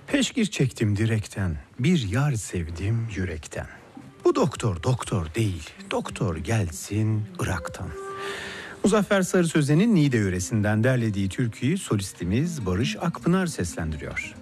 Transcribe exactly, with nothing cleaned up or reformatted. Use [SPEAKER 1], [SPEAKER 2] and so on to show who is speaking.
[SPEAKER 1] Peşgir çektim direkten, bir yar sevdim yürekten. Bu doktor doktor değil, doktor gelsin Irak'tan. Muzaffer Sarı Sözen'in Niğde yöresinden derlediği türküyü solistimiz Barış Akpınar seslendiriyor.